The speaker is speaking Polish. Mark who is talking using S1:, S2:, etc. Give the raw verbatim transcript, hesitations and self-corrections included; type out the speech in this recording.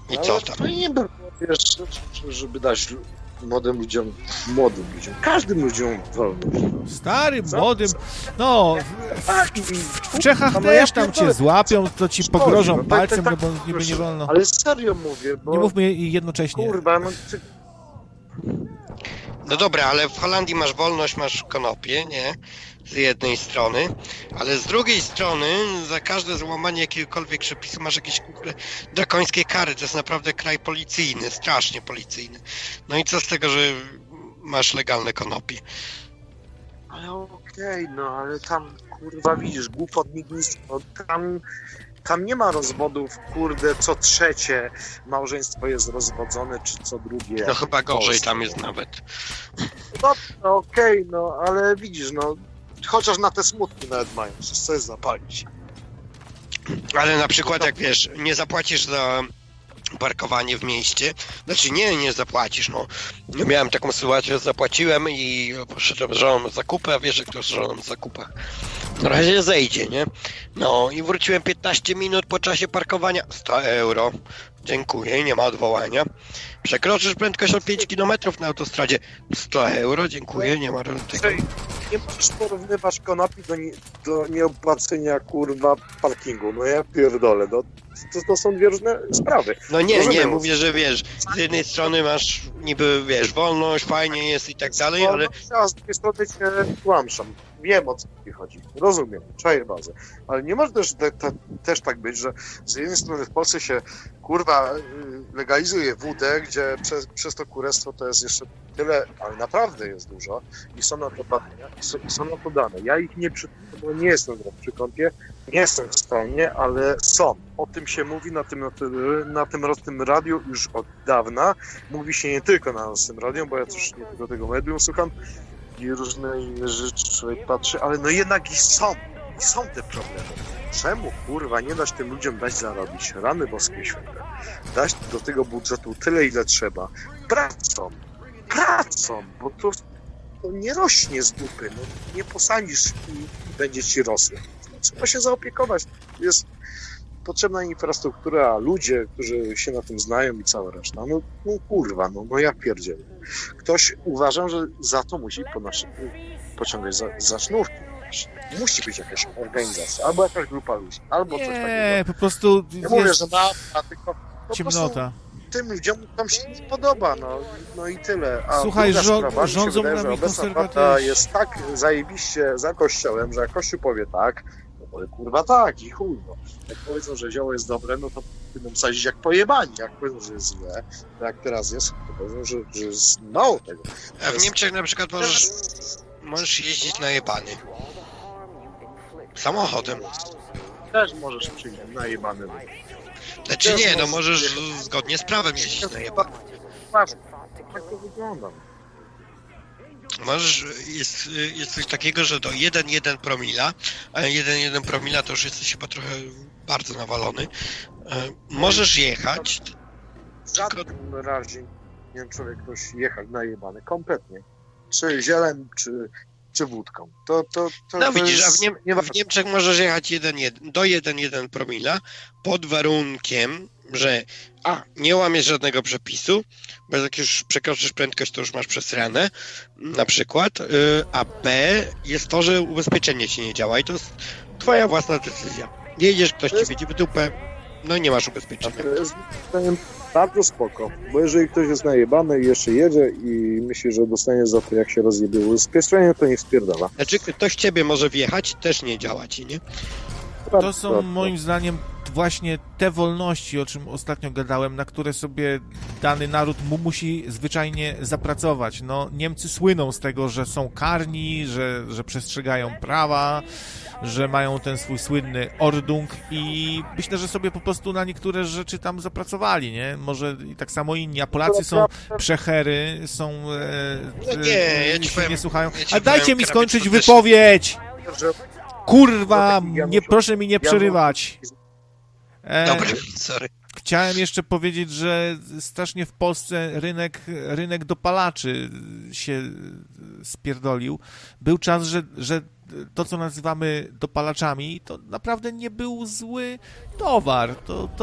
S1: I
S2: Ale
S1: co tam?
S2: to nie było, wiesz, żeby dać młodym ludziom, młodym ludziom, każdym ludziom wolność.
S3: Starym,
S2: Co?
S3: młodym, no,
S2: Tak,
S3: w, w, w Czechach
S2: no
S3: też
S2: ja
S3: tam
S2: pierdolę.
S3: cię złapią, to ci
S2: Szkodzi,
S3: pogrożą
S2: no tak,
S3: palcem,
S2: tak,
S3: no bo
S2: tak,
S3: niby nie wolno.
S2: Ale serio mówię, bo...
S3: Nie mówmy jednocześnie.
S2: Kurwa, no ty...
S1: No dobra, ale w Holandii masz wolność, masz konopie, nie? Z jednej strony, ale z drugiej strony za każde złamanie jakiegokolwiek przepisu masz jakieś kurde drakońskie kary. To jest naprawdę kraj policyjny, strasznie policyjny. No i co z tego, że masz legalne konopie?
S2: Ale okej, no ale tam, kurwa, widzisz, głupot nikt nic, no, tam... Tam nie ma rozwodów, kurde, co trzecie małżeństwo jest rozwodzone, czy co drugie.
S1: No chyba gorzej
S2: Polsce.
S1: tam jest nawet.
S2: No, no okej, okay, no ale widzisz, no chociaż na te smutki nawet mają, co jest zapalić.
S1: Ale na przykład jak wiesz, nie zapłacisz za parkowanie w mieście, znaczy nie, nie zapłacisz, no. Ja miałem taką sytuację, że zapłaciłem i poszedłem z żoną na zakupy, a wiesz, jak to z żoną na zakupach. Na razie zejdzie, nie? No i wróciłem piętnaście minut po czasie parkowania. sto euro. Dziękuję, nie ma odwołania. Przekroczysz prędkość o pięć kilometrów na autostradzie. sto euro, dziękuję, nie ma tego.
S2: Nie możesz porównywać konopi do, nie, do nieopłacenia, kurwa, parkingu. No ja pierdolę, no, to, to są dwie różne sprawy.
S1: No nie,
S2: Rozumiem.
S1: nie, mówię, że wiesz, z jednej strony masz niby, wiesz, wolność, fajnie jest i tak dalej, ale...
S2: A z drugiej strony cię kłamszam. Wiem, o co mi chodzi. Rozumiem, czaję bazę. Ale nie może też, te, te, też tak być, że z jednej strony w Polsce się, kurwa, legalizuje wódę, gdzie przez, przez to kurestwo to jest jeszcze tyle, ale naprawdę jest dużo i są na to badania, i są, i są na to dane. Ja ich nie przy, bo nie jestem przy kąpie, nie jestem w stanie, ale są. O tym się mówi na tym, na tym, na tym, na tym radiu już od dawna. Mówi się nie tylko na tym radiu, bo ja też nie tylko tego medium słucham i różne inne rzeczy człowiek patrzy, ale no jednak i są, i są te problemy. Czemu, kurwa, nie dać tym ludziom dać zarobić? Rany boskie święte. Dać do tego budżetu tyle, ile trzeba. Pracą, pracą, bo to, to nie rośnie z dupy, no nie posadzisz i będzie ci rosło. Trzeba się zaopiekować. Jest potrzebna infrastruktura, ludzie, którzy się na tym znają i cała reszta. No, no kurwa, no, no ja pierdzielę. Ktoś, uważam, że za to musi ponosi, pociągać za, za sznurki. Musi być jakaś organizacja, albo jakaś grupa ludzi, albo coś takiego.
S3: Nie, po prostu
S2: Ja
S3: jest
S2: mówię, że na, na tylko po
S3: ciemnota.
S2: prostu tym ludziom tam się nie podoba, no, no i tyle. A
S3: Słuchaj,
S2: druga
S3: żo-
S2: sprawa, mi się
S3: rządzą
S2: wydaje, że
S3: nami
S2: obecna władza
S3: konserwatyści.
S2: jest tak zajebiście za kościołem, że jak kościół powie tak, no powie kurwa tak i chuj, no. Jak powiedzą, że zioło jest dobre, no to będą sadzić jak pojebani. Jak powiedzą, że jest złe, to jak teraz jest, to powiedzą, że, że jest mało tego.
S1: A w Niemczech na przykład możesz, możesz jeździć najebany. Samochodem.
S2: Też możesz przyjść najebany.
S1: Znaczy nie, no możesz zgodnie z prawem jeździć najebany.
S2: Patrz, jak to wygląda.
S1: Możesz, jest, jest coś takiego, że do jeden przecinek jeden promila, a jeden przecinek jeden promila to już jesteś chyba trochę bardzo nawalony, możesz jechać.
S2: W żadnym razie nie wiem, człowiek ktoś jechać najebany, kompletnie. Czy zieleń, czy, czy wódką. To, to, to,
S1: No
S2: to
S1: widzisz,
S2: jest
S1: a w, Niem- w Niemczech możesz jechać jeden, jeden, do jeden przecinek jeden promila pod warunkiem, że a, nie łamiesz żadnego przepisu, bo jak już przekroczysz prędkość, to już masz przesrane, na przykład, yy, a B jest to, że ubezpieczenie ci nie działa i to jest twoja własna decyzja. Jedziesz, ktoś ci wiedzie w dupę, no i nie masz ubezpieczenia.
S2: To jest zdaniem bardzo spoko, bo jeżeli ktoś jest najebany i jeszcze jedzie i myśli, że dostanie za to, jak się rozjebie ubezpieczenie, to nie spierdala.
S1: Znaczy, ktoś ciebie może wjechać, też nie działa ci, nie?
S3: To są moim zdaniem właśnie te wolności, o czym ostatnio gadałem, na które sobie dany naród mu musi zwyczajnie zapracować. No, Niemcy słyną z tego, że są karni, że, że przestrzegają prawa, że mają ten swój słynny Ordnung i myślę, że sobie po prostu na niektóre rzeczy tam zapracowali, nie? Może i tak samo inni, a Polacy są przechery, są... E,
S1: no nie, ja ci
S3: się
S1: powiem,
S3: nie słuchają.
S1: ja ci
S3: A dajcie
S1: powiem,
S3: mi skończyć
S1: Karabin, to
S3: wypowiedź! Kurwa,
S2: No tak,
S3: nie, proszę mi nie przerywać. E,
S1: Dobra, sorry.
S3: Chciałem jeszcze powiedzieć, że strasznie w Polsce rynek, rynek dopalaczy się spierdolił. Był czas, że, że to, co nazywamy dopalaczami, to naprawdę nie był zły towar. To, to